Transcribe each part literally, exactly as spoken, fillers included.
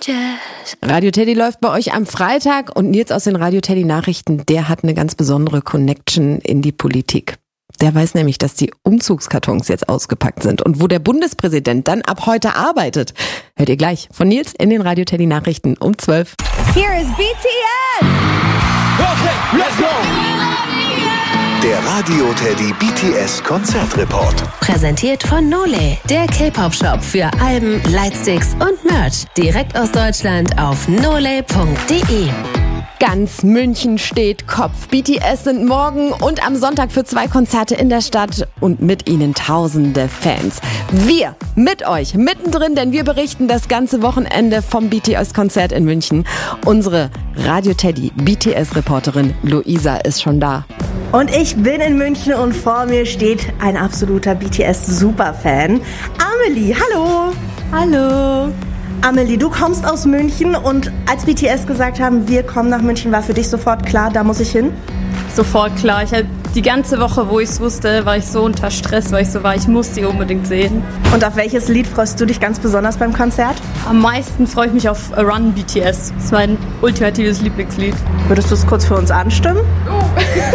Jazz. Radio Teddy läuft bei euch am Freitag und Nils aus den Radio Teddy Nachrichten, der hat eine ganz besondere Connection in die Politik. Der weiß nämlich, dass die Umzugskartons jetzt ausgepackt sind und wo der Bundespräsident dann ab heute arbeitet. Hört ihr gleich von Nils in den Radio Teddy Nachrichten um zwölf. Here is B T S. Okay, let's go. Der Radio Teddy B T S Konzertreport. Präsentiert von Nole, der K-Pop-Shop für Alben, Lightsticks und Merch. Direkt aus Deutschland auf nole punkt de. Ganz München steht Kopf. B T S sind morgen und am Sonntag für zwei Konzerte in der Stadt und mit ihnen tausende Fans. Wir mit euch mittendrin, denn wir berichten das ganze Wochenende vom B T S-Konzert in München. Unsere Radio Teddy B T S-Reporterin Luisa ist schon da. Und ich bin in München und vor mir steht ein absoluter B T S-Superfan. Amelie, hallo. Hallo. Amelie, du kommst aus München und als B T S gesagt haben, wir kommen nach München, war für dich sofort klar, da muss ich hin? Sofort klar. Ich hab die ganze Woche, wo ich es wusste, war ich so unter Stress, weil ich so war, ich muss die unbedingt sehen. Und auf welches Lied freust du dich ganz besonders beim Konzert? Am meisten freue ich mich auf Run B T S. Das ist mein ultimatives Lieblingslied. Würdest du es kurz für uns anstimmen? Oh.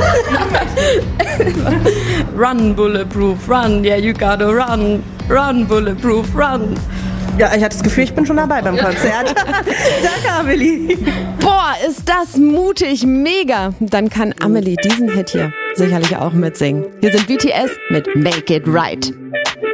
Run, bulletproof, run, yeah, you gotta run. Run, bulletproof, run. Ja, ich hatte das Gefühl, ich bin schon dabei beim Konzert. Danke, Amelie. Boah, ist das mutig, mega. Dann kann Amelie diesen Hit hier sicherlich auch mitsingen. Hier sind B T S mit Make It Right.